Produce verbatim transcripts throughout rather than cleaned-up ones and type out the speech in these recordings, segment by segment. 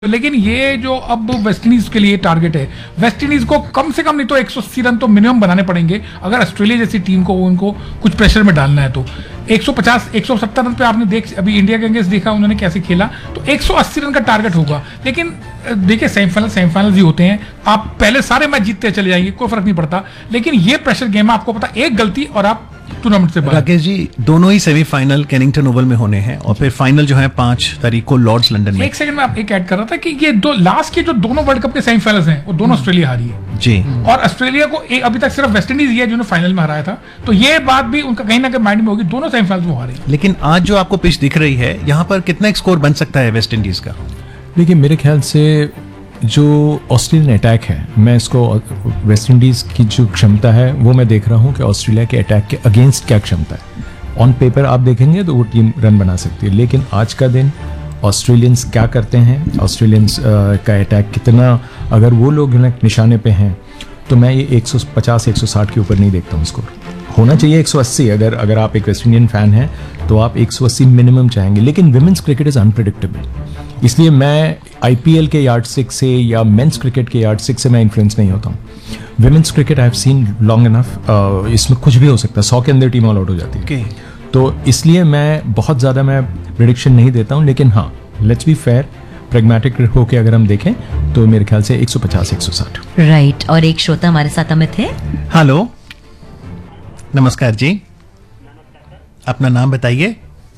लेकिन ये जो अब वेस्ट इंडीज के लिए टारगेट है, वेस्ट इंडीज को कम से कम नहीं तो एक सौ अस्सी रन तो मिनिमम बनाने पड़ेंगे अगर ऑस्ट्रेलिया जैसी टीम को उनको कुछ प्रेशर में डालना है। तो एक सौ पचास एक सौ सत्तर रन पे आपने देख अभी इंडिया के अगेंस्ट देखा उन्होंने कैसे खेला, तो एक सौ अस्सी रन का टारगेट होगा। लेकिन देखिए सेमीफाइनल सेमीफाइनल ही होते हैं, आप पहले सारे मैच जीतते चले जाएंगे, कोई फर्क नहीं पड़ता। लेकिन ये प्रेशर गेम है, आपको पता एक गलती और आप टूर्नामेंट से बाहर। राकेश जी, दोनों ही सेमीफाइनल कैनिंगटन ओवल में होने हैं और फिर फाइनल जो है पांच तारीख को लॉर्ड्स लंदन में। एक सेकंड में आप एक ऐड कर रहा था कि ये दो लास्ट के जो दोनों वर्ल्ड कप के सेमीफाइनल्स हैं वो दोनों ऑस्ट्रेलिया हारी है जी, और ऑस्ट्रेलिया को एक अभी तक सिर्फ वेस्ट इंडीज ही है जिन्होंने फाइनल में हराया था। तो ये बात भी उनका कहीं ना कहीं माइंड में होगी, दोनों सेमीफाइनल्स वो हारे। लेकिन आज जो आपको पिच दिख रही है यहाँ पर कितना एक स्कोर बन सकता है वेस्ट इंडीज का? देखिए मेरे ख्याल से जो ऑस्ट्रेलियन अटैक है, मैं इसको वेस्ट इंडीज़ की जो क्षमता है वो मैं देख रहा हूँ कि ऑस्ट्रेलिया के अटैक के अगेंस्ट क्या क्षमता है। ऑन पेपर आप देखेंगे तो वो टीम रन बना सकती है, लेकिन आज का दिन ऑस्ट्रेलियंस क्या करते हैं, ऑस्ट्रेलियंस का अटैक कितना, अगर वो लोग निशाने पे हैं तो मैं ये एक सौ पचास एक सौ साठ के ऊपर नहीं देखता हूँ स्कोर। होना चाहिए एक सौ अस्सी, अगर अगर आप एक वेस्ट इंडियन फैन हैं तो आप एक सौ अस्सी मिनिमम चाहेंगे। लेकिन विमेंस क्रिकेट इज़ अनप्रेडिक्टेबल, इसलिए मैं आईपीएल के यार्ड सिक से या मेंस क्रिकेट के यार्ड सिक से मैं इन्फ्लुएंस नहीं होता हूँ। Women's cricket I have seen long enough, इसमें कुछ भी हो सकता है, सौ के अंदर टीम ऑल आउट हो जाती है okay. तो इसलिए मैं बहुत ज़्यादा मैं प्रेडिक्शन नहीं देता हूँ। लेकिन हाँ, लेट्स बी फेयर, प्रेगमेटिक होके अगर हम देखें तो मेरे ख्याल से एक सौ पचास एक सौ साठ। राइट। और एक श्रोता हमारे साथ अमित है। हेलो, नमस्कार जी, अपना नाम बताइए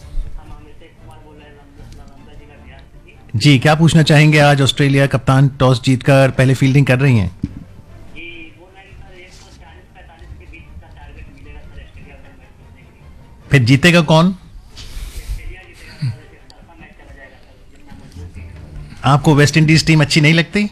जी। क्या पूछना चाहेंगे? आज ऑस्ट्रेलिया कप्तान टॉस जीतकर पहले फील्डिंग कर रही हैं। फिर जीतेगा कौन? आपको वेस्ट इंडीज टीम अच्छी नहीं लगती?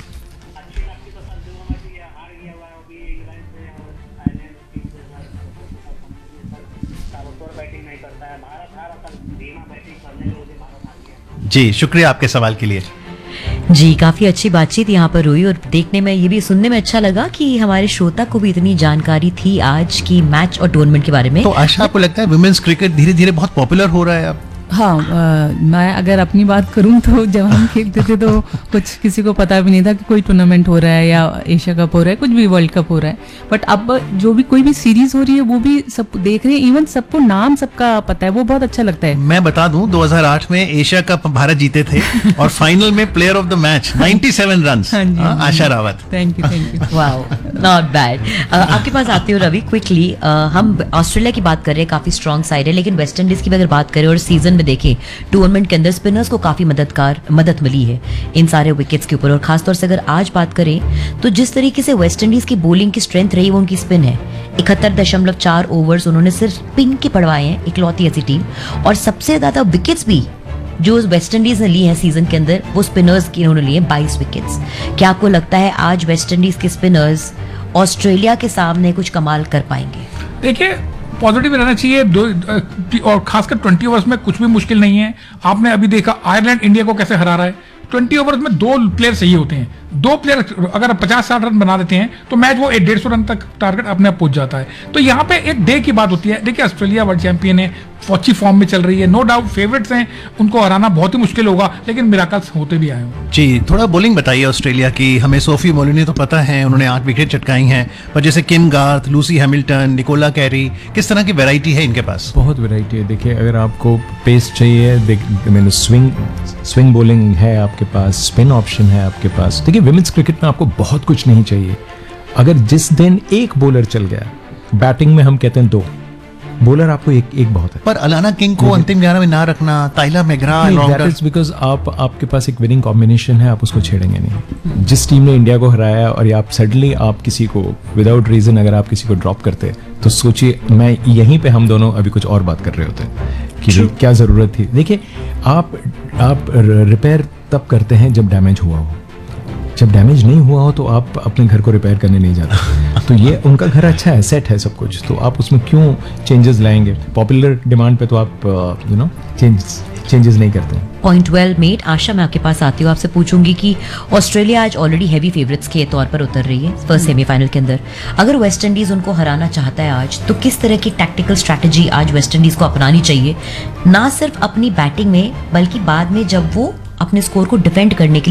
जी, शुक्रिया आपके सवाल के लिए। जी, काफी अच्छी बातचीत यहाँ पर हुई और देखने में ये भी सुनने में अच्छा लगा कि हमारे श्रोता को भी इतनी जानकारी थी आज की मैच और टूर्नामेंट के बारे में। तो आशा, आपको लगता है वुमेन्स क्रिकेट धीरे धीरे बहुत पॉपुलर हो रहा है अब? हाँ, आ, मैं अगर अपनी बात करूं तो जब हम खेलते थे तो कुछ किसी को पता भी नहीं था कि कोई टूर्नामेंट हो रहा है या एशिया कप हो रहा है, कुछ भी वर्ल्ड कप हो रहा है। बट अब जो भी कोई भी सीरीज हो रही है वो भी सब देख रहे हैं, इवन सबको नाम सबका पता है, वो बहुत अच्छा लगता है। मैं बता दूं, दो हज़ार आठ में एशिया कप भारत जीते थे और फाइनल में प्लेयर ऑफ द मैच सत्तानवे runs Asha Rawat. Thank you thank you. Wow, not bad. आपके पास आते हो रवि, क्विकली, हम ऑस्ट्रेलिया की बात कर रहे हैं, काफी स्ट्रॉन्ग साइड है, लेकिन वेस्ट इंडीज की अगर बात करें और सीजन देखें टूर्नामेंट के अंदर स्पिनर्स को काफी मददगार मदद मिली है इन सारे विकेट्स के ऊपर। और खासतौर से अगर आज बात करें तो जिस तरीके से वेस्ट इंडीज की बॉलिंग की स्ट्रेंथ रही वो उनकी स्पिन है। इकहत्तर दशमलव चार ओवर्स उन्होंने सिर्फ स्पिन के पड़वाए हैं, इकलौती ऐसी टीम। और सबसे ज्यादा विकेट्स भी जो वेस्ट इंडीज ने ली है सीजन के अंदर वो स्पिनर्स की उन्होंने लिए बाईस विकेट्स। क्या आपको लगता है आज वेस्ट इंडीज के स्पिनर्स ऑस्ट्रेलिया के सामने कुछ कमाल कर पाएंगे? देखिए, पॉजिटिव रहना चाहिए दो, और खासकर ट्वेंटी ओवर्स में कुछ भी मुश्किल नहीं है। आपने अभी देखा आयरलैंड इंडिया को कैसे हरा रहा है। ट्वेंटी ओवर्स में दो प्लेयर सही होते हैं, दो प्लेयर अगर पचास साठ रन बना देते हैं तो मैच वो एक डेढ़ सौ रन तक टारगेट अपने आप पहुंच जाता है। तो यहाँ पे एक डे की बात होती है। देखिए, ऑस्ट्रेलिया वर्ल्ड चैंपियन है, अच्छी फॉर्म में चल रही है, नो डाउट फेवरेट्स हैं, उनको हराना बहुत ही मुश्किल होगा, लेकिन मिराकल्स होते भी आए हैं। जी, थोड़ा बॉलिंग बताइए ऑस्ट्रेलिया की। हमें सोफी मोलिनी तो पता है, उन्होंने आठ विकेट चटकाई हैं, पर जैसे Kim Garth, Lucy Hamilton, Nicola Carey, किस तरह की वैरायटी है इनके पास? बहुत वैरायटी है। देखिए, अगर आपको पेस चाहिए, मैंने स्विंग स्विंग बॉलिंग है आपके पास, स्पिन ऑप्शन है आपके पास। देखिए, विमेंस क्रिकेट में आपको बहुत कुछ नहीं चाहिए। अगर जिस दिन एक बॉलर चल गया, बैटिंग में हम कहते हैं दो बॉलर, आपको एक एक बहुत है। पर अलाना किंग को अंतिम ग्यारह में ना रखना, ताइला मैग्रा, बिकॉज आप आपके पास एक विनिंग कॉम्बिनेशन है, आप उसको छेड़ेंगे नहीं। जिस टीम ने इंडिया को हराया और आप सडनली आप किसी को विदाउट रीजन अगर आप किसी को ड्रॉप करते तो सोचिए, मैं यहीं पे हम दोनों अभी कुछ और बात कर रहे होते कि क्या जरूरत थी। देखिए, आप आप रिपेयर तब करते हैं जब डैमेज हुआ हो। जब डैमेज नहीं हुआ हो तो आप अपने घर को रिपेयर करने नहीं जाते। तो ये उनका घर अच्छा है, सेट है सब कुछ, तो आप उसमें क्यों चेंजेस लाएंगे? पॉपुलर डिमांड पे तो आप यू नो चेंजेस चेंजेस नहीं करते हैं। Point well made. आशा, मैं आपके पास आती हूँ, आपसे पूछूंगी कि ऑस्ट्रेलिया आज ऑलरेडी हैवी फेवरेट्स के तौर पर उतर रही है फर्स्ट सेमीफाइनल के अंदर। अगर वेस्ट इंडीज उनको हराना चाहता है आज, तो किस तरह की टैक्टिकल स्ट्रैटेजी आज वेस्ट इंडीज को अपनानी चाहिए, ना सिर्फ अपनी बैटिंग में बल्कि बाद में जब वो अपने स्कोर को डिफेंड करने के लिए